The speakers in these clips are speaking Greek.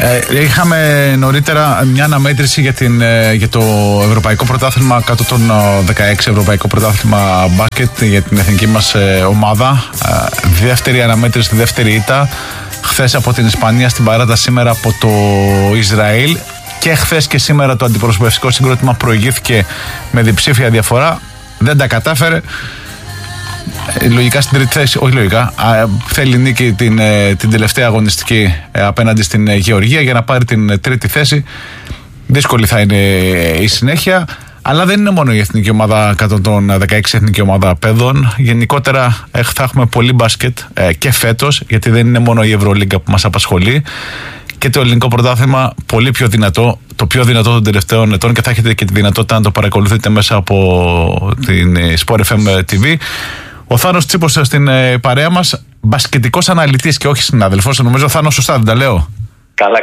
Είχαμε νωρίτερα μια αναμέτρηση για το Ευρωπαϊκό Πρωτάθλημα κάτω των 16, Ευρωπαϊκό Πρωτάθλημα μπάσκετ για την εθνική μας ομάδα. Δεύτερη αναμέτρηση, δεύτερη ήττα. Χθες από την Ισπανία στην παράταση, σήμερα από το Ισραήλ. Και χθες και σήμερα το αντιπροσωπευτικό συγκρότημα προηγήθηκε με διψήφια διαφορά. Δεν τα κατάφερε. Λογικά στην τρίτη θέση, όχι λογικά, θέλει νίκη την τελευταία αγωνιστική απέναντι στην Γεωργία για να πάρει την τρίτη θέση. Δύσκολη θα είναι η συνέχεια, αλλά δεν είναι μόνο η εθνική ομάδα κάτω των 16, εθνική ομάδα παιδών. Γενικότερα θα έχουμε πολύ μπάσκετ και φέτος, γιατί δεν είναι μόνο η Ευρωλίγκα που μας απασχολεί, και το ελληνικό πρωτάθλημα πολύ πιο δυνατό, το πιο δυνατό των τελευταίων ετών, και θα έχετε και τη δυνατότητα να το παρακολουθείτε μέσα από την Sport FM TV. Ο Θάνος Τσίπος στην παρέα μας, μπασκετικός αναλυτής και όχι συνάδελφος. Νομίζω, Θάνο, σωστά δεν τα λέω? Καλά.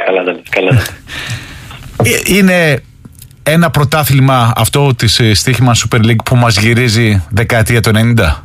Είναι ένα πρωτάθλημα αυτό της στοίχημα Super League που μας γυρίζει δεκαετία του 90.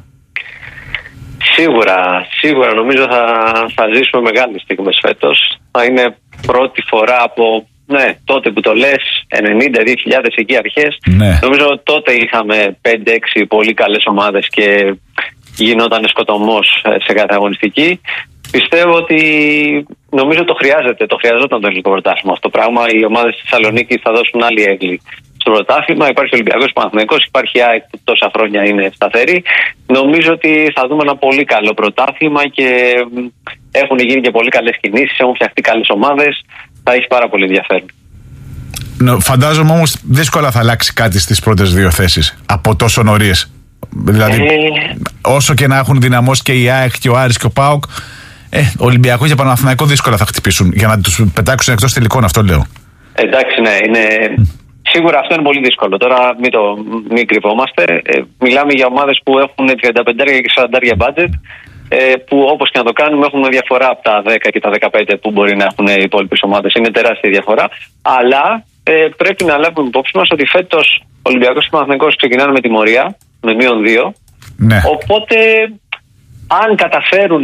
Σίγουρα νομίζω θα ζήσουμε μεγάλες στιγμές φέτος. Θα είναι πρώτη φορά από τότε που το λες, 90-2000 εκεί αρχές. Ναι. Νομίζω τότε είχαμε 5-6 πολύ καλές ομάδες και γινόταν σκοτωμός σε κάθε αγωνιστική. Πιστεύω ότι νομίζω το χρειαζόταν το ελληνικό πρωτάθλημα αυτό το πράγμα. Οι ομάδες της Θεσσαλονίκης θα δώσουν άλλη έγκλη στο πρωτάθλημα. Υπάρχει ο Ολυμπιακός, Παναθηναϊκός, υπάρχει η ΑΕΚ που τόσα χρόνια είναι σταθερή. Νομίζω ότι θα δούμε ένα πολύ καλό πρωτάθλημα και έχουν γίνει και πολύ καλές κινήσεις, έχουν φτιαχτεί καλές ομάδες. Θα έχει πάρα πολύ ενδιαφέρον. Φαντάζομαι όμως δύσκολα θα αλλάξει κάτι στις πρώτες δύο θέσεις από τόσο νωρίς. Δηλαδή, όσο και να έχουν δυναμώσει και η ΑΕΚ και ο Άρης και ο ΠΑΟΚ, Ολυμπιακό και Παναθηναϊκό δύσκολα θα χτυπήσουν για να τους πετάξουν εκτός τελικών, αυτό λέω. Εντάξει, ναι, σίγουρα αυτό είναι πολύ δύσκολο. Τώρα μην κρυβόμαστε. Μιλάμε για ομάδες που έχουν 35 και 40 budget, που όπως και να το κάνουμε έχουν διαφορά από τα 10 και τα 15 που μπορεί να έχουν οι υπόλοιπες ομάδες. Είναι τεράστια διαφορά. Αλλά πρέπει να λάβουμε υπόψη μας ότι φέτος ο Ολυμπιακός και ο Παναθηναϊκός ξεκινάνε με τιμωρία, με -2. Ναι. Οπότε αν καταφέρουν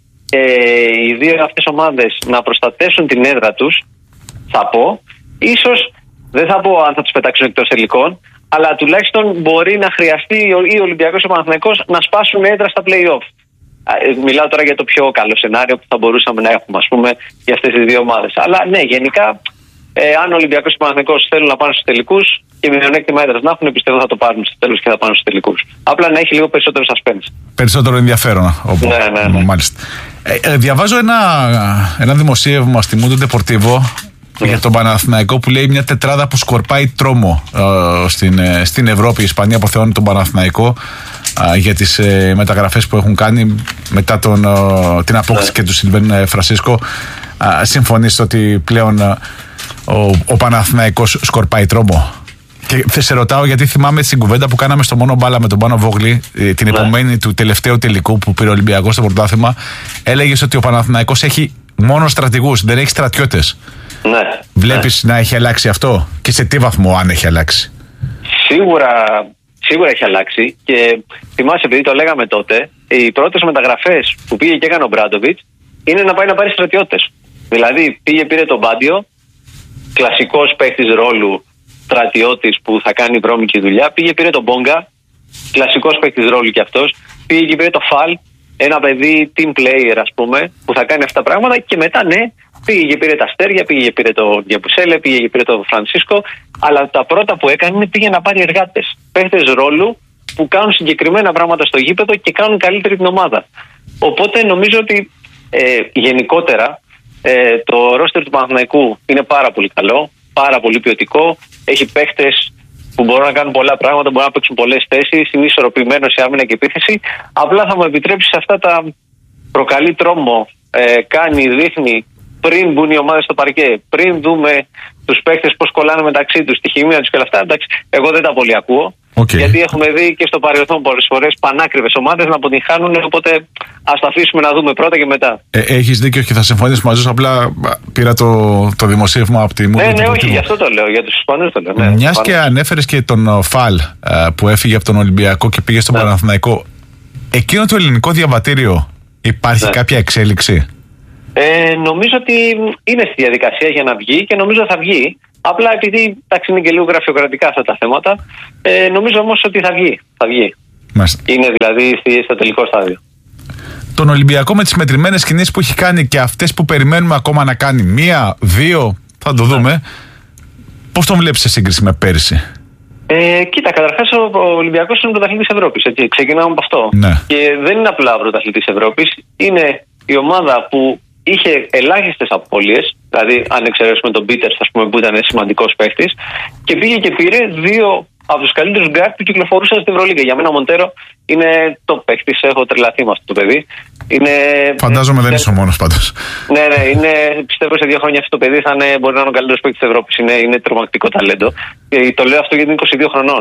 οι δύο αυτές ομάδες να προστατεύσουν την έδρα τους, θα πω, ίσως δεν θα πω αν θα τους πετάξουν εκτός τελικών, αλλά τουλάχιστον μπορεί να χρειαστεί ή ο Ολυμπιακός και ο Παναθηναϊκός να σπάσουν έδρα στα play-off. Μιλάω τώρα για το πιο καλό σενάριο που θα μπορούσαμε να έχουμε, ας πούμε, για αυτές τις δύο ομάδες. Αλλά ναι, γενικά, αν ο Ολυμπιακός και ο Παναθηναϊκός θέλουν να πάνε στους τελικούς και μειονέκτημα έδρας να έχουν, πιστεύω θα το πάρουν στο τέλος και θα πάνε στους τελικούς. Απλά να έχει λίγο περισσότερο suspense. Περισσότερο ενδιαφέρον. Ναι. Μάλιστα. Διαβάζω ένα δημοσίευμα στη Mundo Deportivo για τον Παναθηναϊκό που λέει μια τετράδα που σκορπάει τρόμο στην Ευρώπη. Η Ισπανία αποθεώνει τον Παναθηναϊκό για τις μεταγραφές που έχουν κάνει μετά την απόκτηση και του Σιλβέν Φρανσίσκο. Συμφωνείς ότι πλέον ο Παναθηναϊκός σκορπάει τρόμο? Και σε ρωτάω γιατί θυμάμαι την κουβέντα που κάναμε στο Μόνο Μπάλα με τον Πάνο Βόγλη την επομένη του τελευταίου τελικού που πήρε ο Ολυμπιακός στο πρωτάθλημα. Έλεγες ότι ο Παναθηναϊκός έχει μόνο στρατηγούς, δεν έχει στρατιώτες. Ναι. Βλέπεις να έχει αλλάξει αυτό και σε τι βαθμό, αν έχει αλλάξει? Σίγουρα έχει αλλάξει και θυμάσαι, επειδή το λέγαμε τότε, οι πρώτες μεταγραφές που πήγε και έκανε ο Μπράντοβιτς είναι να πάει να πάρει στρατιώτες. Δηλαδή πήρε τον Μπάντιο, κλασικός παίχτης ρόλου, στρατιώτης που θα κάνει βρώμικη δουλειά. Πήρε τον Μπόγκα, κλασικός παίχτης ρόλου κι αυτός. Πήγε και πήρε το Φαλ, ένα παιδί team player, ας πούμε, που θα κάνει αυτά τα πράγματα. Και μετά, ναι, πήγε και πήρε τα Αστέρια, πήγε και πήρε το Γιαπουσέλε, πήγε και πήρε το Φρανσίσκο. Αλλά τα πρώτα που έκανε είναι πήγε να πάρει εργάτες, παίχτες ρόλου που κάνουν συγκεκριμένα πράγματα στο γήπεδο και κάνουν καλύτερη την ομάδα. Οπότε νομίζω ότι γενικότερα το ρόστερ του Παναθηναϊκού είναι πάρα πολύ καλό, πάρα πολύ ποιοτικό. Έχει παίχτες που μπορούν να κάνουν πολλά πράγματα, μπορούν να παίξουν πολλές θέσεις, είναι ισορροπημένο σε άμυνα και επίθεση. Απλά θα μου επιτρέψει σε αυτά τα προκαλεί τρόμο, δείχνει πριν μπουν οι ομάδες στο παρκέ, πριν δούμε τους παίχτες πώς κολλάνε μεταξύ τους, τη χημεία τους και όλα αυτά. Εντάξει, εγώ δεν τα πολύ ακούω. Γιατί έχουμε δει και στο παρελθόν πολλές φορές πανάκριβες ομάδες να αποτυγχάνουν. Οπότε ας τα αφήσουμε να δούμε πρώτα και μετά. Έχεις δίκιο και θα συμφωνήσω μαζί σου. Απλά πήρα το δημοσίευμα από τη Mundo Deportivo. Ναι, όχι, γι' αυτό το λέω. Για τους Ισπανούς το λέω. Ναι, μιας και ανέφερες και τον Φαλ που έφυγε από τον Ολυμπιακό και πήγε στον Παναθηναϊκό. Εκείνο το ελληνικό διαβατήριο υπάρχει κάποια εξέλιξη? Νομίζω ότι είναι στη διαδικασία για να βγει και νομίζω θα βγει. Απλά επειδή είναι και λίγο γραφειοκρατικά αυτά τα θέματα, νομίζω όμως ότι θα βγει. Μάλιστα. Είναι δηλαδή στο τελικό στάδιο. Τον Ολυμπιακό με τις μετρημένες κινήσεις που έχει κάνει και αυτές που περιμένουμε ακόμα να κάνει, 1-2, θα το δούμε. Πώς τον βλέπεις σε σύγκριση με πέρυσι? Κοίτα, καταρχάς ο Ολυμπιακός είναι πρωταθλητής Ευρώπης. Ξεκινάμε από αυτό. Ναι. Και δεν είναι απλά πρωταθλητής Ευρώπης. Είναι η ομάδα που είχε ελάχιστες απώλειες. Δηλαδή, αν εξαιρέσουμε τον Πίτερς, που ήταν σημαντικός παίχτης, και πήγε και πήρε 2 από τους καλύτερους γκάρτ που κυκλοφορούσαν στην Ευρωλίγκα. Για μένα ο Μοντέρο είναι top παίχτης. Έχω τρελαθεί με αυτό το παιδί. Φαντάζομαι δεν είσαι ο μόνος πάντως. Ναι, πιστεύω σε 2 χρόνια αυτό το παιδί μπορεί να είναι ο καλύτερος παίκτης της Ευρώπης. Είναι τρομακτικό ταλέντο. Το λέω αυτό γιατί είναι 22 χρονών.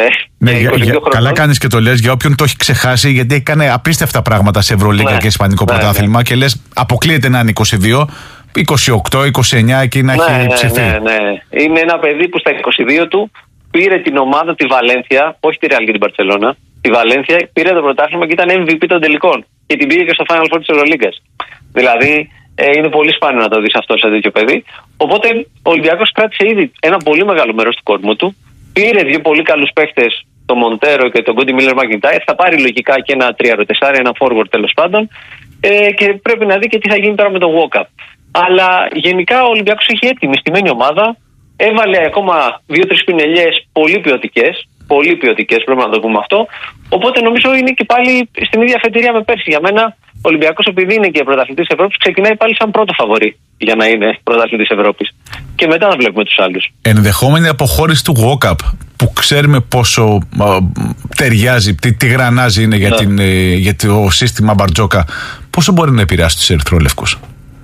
Καλά κάνεις και το λες για όποιον το έχει ξεχάσει, γιατί έκανε απίστευτα πράγματα σε Ευρωλίγκα και Ισπανικό πρωτάθλημα και λες αποκλείεται να είναι 22. 28, 29 εκεί να έχει ψηφί. Ναι. Είναι ένα παιδί που στα 22 του πήρε την ομάδα τη Βαλένθια, όχι τη Real και την Μπαρτσελώνα, τη Βαλένθια, πήρε το πρωτάθλημα και ήταν MVP των τελικών. Και την πήγε και στο Final Four της Ευρωλίγκας. Δηλαδή είναι πολύ σπάνιο να το δεις αυτό σε τέτοιο παιδί. Οπότε ο Ολυμπιακός κράτησε ήδη ένα πολύ μεγάλο μέρος του κόσμου του. Πήρε 2 πολύ καλούς παίχτες, τον Μοντέρο και τον Κόντι Μίλλερ Μακιντάιρ. Θα πάρει λογικά και ένα 3-4, ένα forward τέλος πάντων. Και πρέπει να δει και τι θα γίνει τώρα με το walk-up. Αλλά γενικά ο Ολυμπιακός έχει έτοιμη στημένη ομάδα. Έβαλε ακόμα 2-3 πινελιές πολύ ποιοτικές, πρέπει να το πούμε αυτό. Οπότε νομίζω είναι και πάλι στην ίδια αφετηρία με πέρσι. Για μένα ο Ολυμπιακός, επειδή είναι και πρωταθλητής Ευρώπης, ξεκινάει πάλι σαν πρώτο φαβορί για να είναι πρωταθλητής Ευρώπης. Και μετά να βλέπουμε τους άλλους. Ενδεχόμενη αποχώρηση του walk-up, που ξέρουμε πόσο ταιριάζει, τι γρανάζι είναι για το σύστημα Μπαρτζόκα, πόσο μπορεί να επηρεάσει τους ερυθρόλευκους?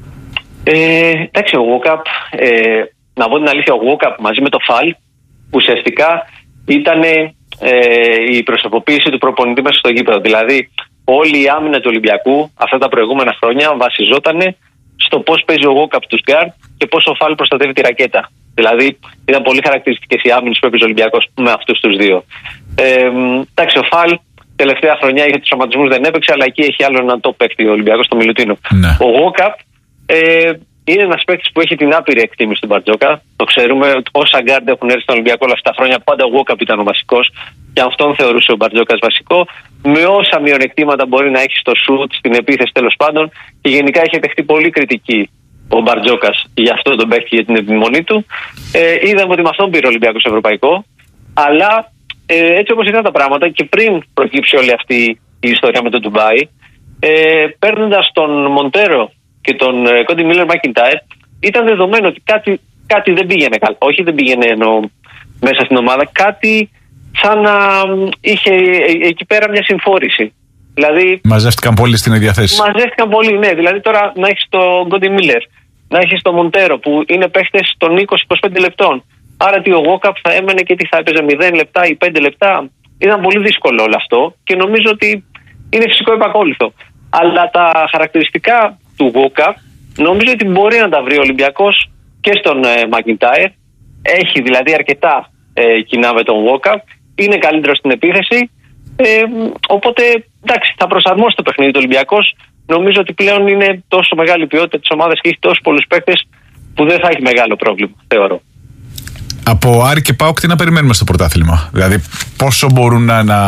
Εντάξει, ο walk-up, να πω την αλήθεια, ο walk-up μαζί με το φαλ ουσιαστικά ήταν η προσωποποίηση του προπονητή μέσα στο γήπεδο. Δηλαδή, όλη η άμυνα του Ολυμπιακού αυτά τα προηγούμενα χρόνια βασιζόταν στο πώς παίζει ο walk-up τους γκάρτ και πώς ο φαλ προστατεύει τη ρακέτα. Δηλαδή, ήταν πολύ χαρακτηριστικές οι άμυνες που έπαιζε ο Ολυμπιακός με αυτούς τους δύο. Εντάξει, ο φαλ τελευταία χρονιά είχε τους τραυματισμούς, δεν έπαιξε, αλλά εκεί έχει άλλο έναν top παίκτη ο Ολυμπιακός, το Μιλουτίνο. Ναι. Ο walk-up είναι ένας παίκτης που έχει την άπειρη εκτίμηση του Μπαρτζόκα. Το ξέρουμε. Όσα γκάρντ έχουν έρθει στον Ολυμπιακό όλα αυτά τα χρόνια, πάντα ο walk-up ήταν ο βασικός. Και αυτόν θεωρούσε ο Μπαρτζόκας βασικό. Με όσα μειονεκτήματα μπορεί να έχει στο σουτ, στην επίθεση τέλος πάντων. Και γενικά έχει δεχτεί πολύ κριτική ο Μπαρτζόκας για αυτό τον παίκτη, για την επιμονή του. Είδαμε ότι με αυτόν πήρε ο Ολυμπιακός ευρωπαϊκό. Αλλά έτσι όπως ήταν τα πράγματα και πριν προκύψει όλη αυτή η ιστορία με το Ντουμπάι, παίρνοντας τον Μοντέρο και τον Κόντι Μίλλερ Μακιντάιρ, ήταν δεδομένο ότι κάτι δεν πήγαινε καλά. Όχι, δεν πήγαινε μέσα στην ομάδα, κάτι σαν να είχε εκεί πέρα μια συμφόρηση. Δηλαδή, μαζεύτηκαν πολύ στην ίδια θέση. Μαζεύτηκαν πολύ, ναι. Δηλαδή τώρα να έχεις τον Κόντι Μίλλερ, να έχεις τον Μοντέρο που είναι παίχτες των 20-25 λεπτών. Άρα τι ο walk-up θα έμενε και τι θα έπαιζε 0 λεπτά ή 5 λεπτά. Ήταν πολύ δύσκολο όλο αυτό και νομίζω ότι είναι φυσικό επακόλουθο. Αλλά τα χαρακτηριστικά του walk-up νομίζω ότι μπορεί να τα βρει ο Ολυμπιακός και στον Μακιντάιρ. Έχει δηλαδή αρκετά κοινά με τον walk-up. Είναι καλύτερο στην επίθεση. Οπότε εντάξει, θα προσαρμόσει το παιχνίδι του Ολυμπιακός. Νομίζω ότι πλέον είναι τόσο μεγάλη ποιότητα της ομάδας και έχει τόσους πολλούς παίκτες που δεν θα έχει μεγάλο πρόβλημα, θεωρώ. Από Άρη και ΠΑΟΚ τι να περιμένουμε στο πρωτάθλημα? Δηλαδή πόσο μπορούν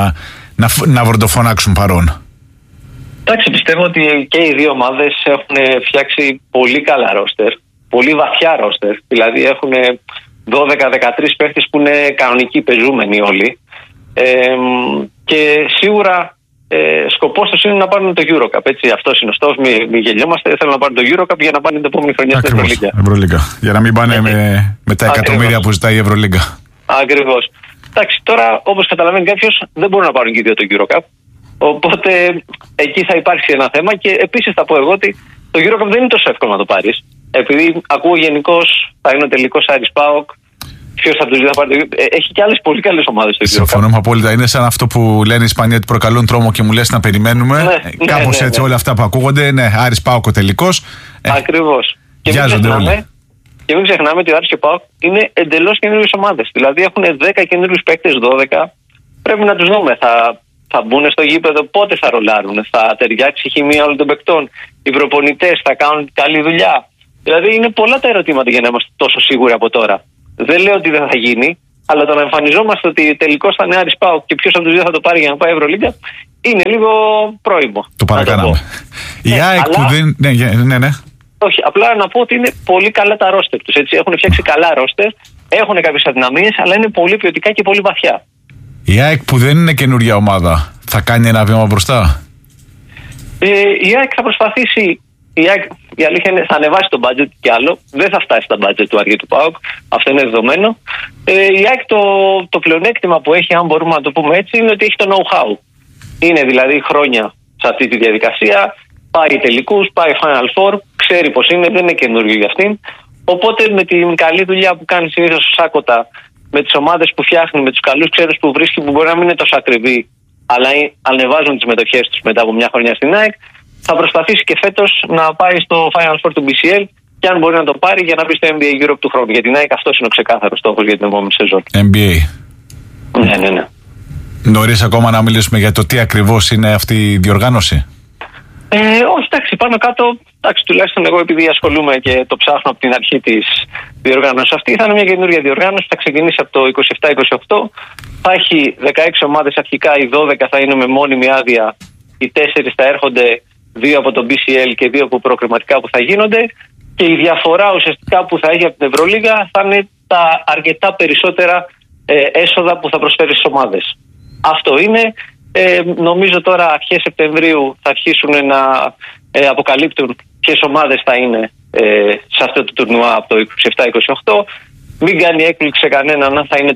να βροντοφωνάξουν παρόν? Εντάξει, πιστεύω ότι και οι δύο ομάδες έχουν φτιάξει πολύ καλά ρόστερ, πολύ βαθιά ρόστερ. Δηλαδή έχουν 12-13 παίχτες που είναι κανονικοί πεζούμενοι όλοι. Και σίγουρα σκοπός τους είναι να πάρουν το EuroCup. Έτσι, αυτός είναι ο στόχος, μην γελιόμαστε. Θέλουν να πάρουν το EuroCup για να πάνε την επόμενη χρονιά στην Ευρωλίγκα. Για να μην πάνε με τα εκατομμύρια που ζητάει η Ευρωλίγκα. Ακριβώς. Εντάξει, τώρα όπως καταλαβαίνει κάποιος, δεν μπορούν να πάρουν και οι δύο το EuroCup. Οπότε εκεί θα υπάρξει ένα θέμα. Και επίσης θα πω εγώ ότι το EuroCup δεν είναι τόσο εύκολο να το πάρεις. Επειδή ακούω γενικώς θα είναι ο τελικός Άρης ΠΑΟΚ. Ποιος θα τους δει να πάρει το EuroCup? Έχει και άλλες πολύ καλές ομάδες στο EuroCup. Συμφωνώ απόλυτα. Είναι σαν αυτό που λένε οι Ισπανοί ότι προκαλούν τρόμο και μου λες να περιμένουμε. Κάπως έτσι όλα αυτά που ακούγονται. Ναι, Άρης ΠΑΟΚ ο τελικός. Ακριβώς. Και μην ξεχνάμε ότι ο Άρης και ο ΠΑΟΚ είναι εντελώς καινούριες ομάδες. Δηλαδή έχουν 10 καινούριους παίκτες, 12. Πρέπει να τους δούμε. θα μπουν στο γήπεδο, πότε θα ρολάρουν, θα ταιριάξει η χημεία όλων των παικτών, οι προπονητές θα κάνουν καλή δουλειά. Δηλαδή είναι πολλά τα ερωτήματα για να είμαστε τόσο σίγουροι από τώρα. Δεν λέω ότι δεν θα γίνει, αλλά το να εμφανιζόμαστε ότι τελικώς θα είναι Άρης ΠΑΟΚ και ποιος από τους δύο θα το πάρει για να πάει Ευρωλίγκα είναι λίγο πρόημο. Το παρακάναμε. Η ΑΕΚ που δεν. Ναι. Όχι, απλά να πω ότι είναι πολύ καλά τα ρόστερ τους. Έχουν φτιάξει καλά ρόστερ, έχουν κάποιες αδυναμίες, αλλά είναι πολύ ποιοτικά και πολύ βαθιά. Η ΑΕΚ που δεν είναι καινούργια ομάδα, θα κάνει ένα βήμα μπροστά. Η ΑΕΚ θα προσπαθήσει. Η ΑΕΚ, η αλήθεια είναι, θα ανεβάσει το budget κι άλλο. Δεν θα φτάσει στα budget του Αργίου του ΠΑΟΚ. Αυτό είναι δεδομένο. Η ΑΕΚ το πλεονέκτημα που έχει, αν μπορούμε να το πούμε έτσι, είναι ότι έχει το know-how. Είναι δηλαδή χρόνια σε αυτή τη διαδικασία. Πάει τελικούς, πάει Final Four. Ξέρει πως είναι, δεν είναι καινούριο για αυτήν. Οπότε με την καλή δουλειά που κάνει συνήθως ο Σάκοτα, με τις ομάδες που φτιάχνει, με τους καλούς ξέρους που βρίσκει, που μπορεί να μην είναι τόσο ακριβή, αλλά ανεβάζουν τις μετοχές τους μετά από μια χρονιά στην ΑΕΚ, θα προσπαθήσει και φέτος να πάει στο Final Four του BCL και αν μπορεί να το πάρει για να μπει στο NBA Europe του χρόνου. Για την ΑΕΚ αυτός είναι ο ξεκάθαρος στόχος για την επόμενη σεζόν. NBA. Ναι. Νωρίς ακόμα να μιλήσουμε για το τι ακριβώς είναι αυτή η διοργάνωση. Όχι, εντάξει, πάνω κάτω, τουλάχιστον εγώ επειδή ασχολούμαι και το ψάχνω από την αρχή της διοργάνωσης αυτή, θα είναι μια καινούργια διοργάνωση, θα ξεκινήσει από το 27-28, θα έχει 16 ομάδες αρχικά, οι 12 θα είναι με μόνιμη άδεια, οι 4 θα έρχονται, 2 από το BCL και 2 από προκριματικά που θα γίνονται και η διαφορά ουσιαστικά που θα έχει από την Ευρωλίγα θα είναι τα αρκετά περισσότερα έσοδα που θα προσφέρει στις ομάδες. Αυτό είναι. Νομίζω τώρα αρχές Σεπτεμβρίου θα αρχίσουν να αποκαλύπτουν ποιες ομάδες θα είναι σε αυτό το τουρνουά από το 27-28. Μην κάνει έκπληξη σε κανέναν αν θα είναι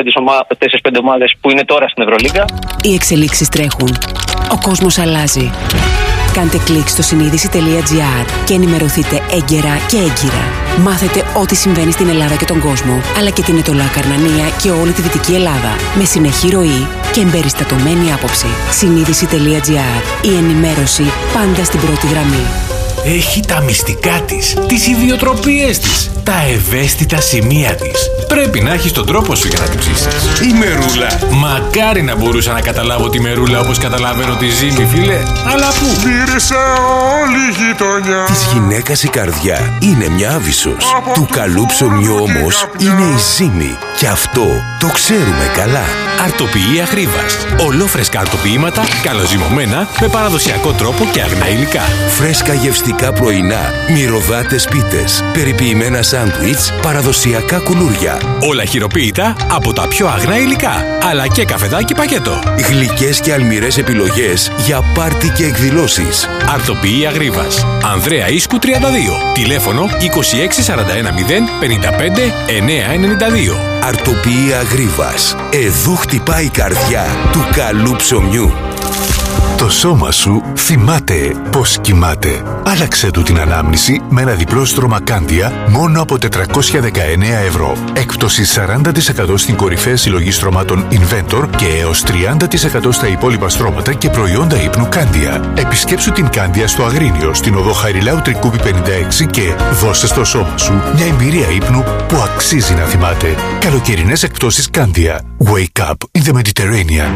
4-5 ομάδες που είναι τώρα στην Ευρωλίγκα. Οι εξελίξεις τρέχουν. Ο κόσμος αλλάζει. Κάντε κλικ στο συνείδηση.gr και ενημερωθείτε έγκαιρα και έγκυρα. Μάθετε ό,τι συμβαίνει στην Ελλάδα και τον κόσμο, αλλά και την Αιτωλοακαρνανία και όλη τη Δυτική Ελλάδα. Με συνεχή ροή και εμπεριστατωμένη άποψη. Συνείδηση.gr. Η ενημέρωση πάντα στην πρώτη γραμμή. Έχει τα μυστικά της, τις ιδιοτροπίες της, τα ευαίσθητα σημεία της. Πρέπει να έχεις τον τρόπο σου για να την ψήσεις. Η μερούλα. Μακάρι να μπορούσα να καταλάβω τη μερούλα όπως καταλαβαίνω τη ζύμη, φίλε. Αλλά πού? Μύρισε όλη η γειτονιά. Της γυναίκας η καρδιά είναι μια άβυσσος. Του καλού ψωμιού όμως είναι η ζύμη. Και αυτό το ξέρουμε καλά. Αρτοποιεί Αγρίβας. Ολόφρεσκα αρτοποιήματα, καλοζυμωμένα, με παραδοσιακό τρόπο και αγνά υλικά. Φρέσκα γευστικά πρωινά, μυρωδάτες πίτες, περιποιημένα σάντουιτς, παραδοσιακά κουλούρια. Όλα χειροποίητα από τα πιο αγνά υλικά, αλλά και καφεδάκι πακέτο. Γλυκές και αλμυρές επιλογές για πάρτι και εκδηλώσεις. Αρτοποιεί Αγρίβας. Ανδρέα Ίσκου 32. Τηλέφωνο 26410 55 992. Αρτοποιεί Αγρίβας. Εδώ χτυπάει η καρδιά του καλού ψωμιού. Το σώμα σου θυμάται πως κοιμάται. Άλλαξε του την ανάμνηση με ένα διπλό στρώμα Κάντια μόνο από 419 ευρώ. Έκπτωση 40% στην κορυφαία συλλογή στρωμάτων Inventor και έως 30% στα υπόλοιπα στρώματα και προϊόντα ύπνου Κάντια. Επισκέψου την Κάντια στο Αγρίνιο, στην οδό Χαριλάου Τρικούπη 56 και δώσε στο σώμα σου μια εμπειρία ύπνου που αξίζει να θυμάται. Καλοκαιρινές εκπτώσεις Κάντια. Wake up in the Mediterranean.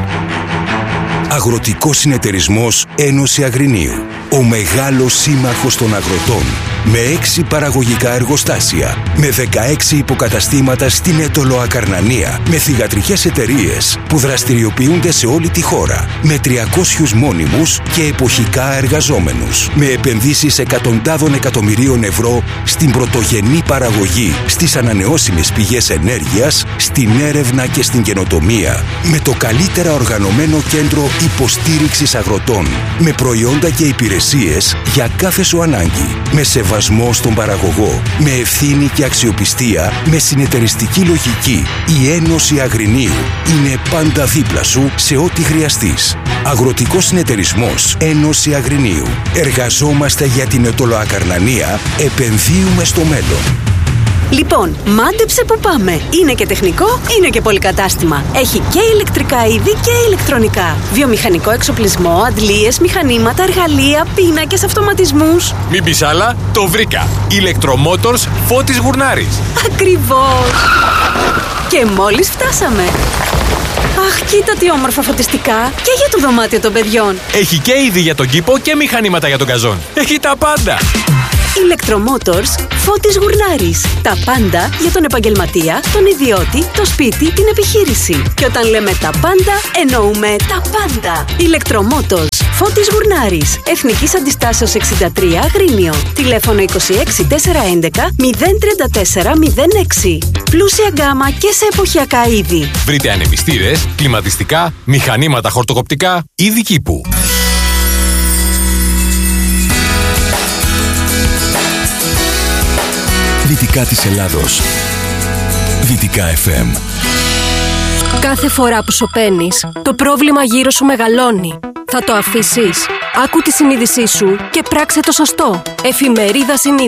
Αγροτικός Συνεταιρισμός Ένωση Αγρινίου. Ο μεγάλος σύμμαχος των αγροτών. Με 6 παραγωγικά εργοστάσια. Με 16 υποκαταστήματα στην Αιτωλοακαρνανία. Με θυγατρικές εταιρείες που δραστηριοποιούνται σε όλη τη χώρα. Με 300 μόνιμους και εποχικά εργαζόμενους. Με επενδύσεις εκατοντάδων εκατομμυρίων ευρώ στην πρωτογενή παραγωγή, στις ανανεώσιμες πηγές ενέργειας, στην έρευνα και στην καινοτομία. Με το καλύτερα οργανωμένο κέντρο υποστήριξης αγροτών. Με προϊόντα και υπηρεσίες για κάθε σου ανάγκη. Με σεβασμό στον παραγωγό. Με ευθύνη και αξιοπιστία. Με συνεταιριστική λογική. Η Ένωση Αγρινίου είναι πάντα δίπλα σου σε ό,τι χρειαστείς. Αγροτικός Συνεταιρισμός Ένωση Αγρινίου. Εργαζόμαστε για την Αιτωλοακαρνανία. Επενδύουμε στο μέλλον. Λοιπόν, μάντεψε που πάμε. Είναι και τεχνικό, είναι και πολυκατάστημα. Έχει και ηλεκτρικά είδη και ηλεκτρονικά. Βιομηχανικό εξοπλισμό, αντλίες, μηχανήματα, εργαλεία, πίνακες, αυτοματισμούς. Μην πεις άλλα, το βρήκα. Ηλεκτρομότορς Φώτης Γουρνάρης. Ακριβώς. Και μόλις φτάσαμε. Αχ, κοίτα τι όμορφα φωτιστικά. Και για το δωμάτιο των παιδιών. Έχει και είδη για τον κήπο και μηχανήματα για τον καζόν. Έχει τα πάντα. Electromotors Φώτης Γουρνάρης. Τα πάντα για τον επαγγελματία, τον ιδιώτη, το σπίτι, την επιχείρηση. Και όταν λέμε τα πάντα, εννοούμε τα πάντα. Electromotors Φώτης Γουρνάρης. Εθνικής Αντιστάσεως 63 Αγρίνιο. Τηλέφωνο 26 411 034 06. Πλούσια γκάμα και σε εποχιακά είδη. Βρείτε ανεμιστήρες, κλιματιστικά, μηχανήματα χορτοκοπτικά, είδη κήπου. Δυτικά της Ελλάδος. Δυτικά FM. Κάθε φορά που σωπαίνεις, το πρόβλημα γύρω σου μεγαλώνει. Θα το αφήσεις? Άκου τη συνείδησή σου και πράξε το σωστό. Εφημερίδα Συνείδησης.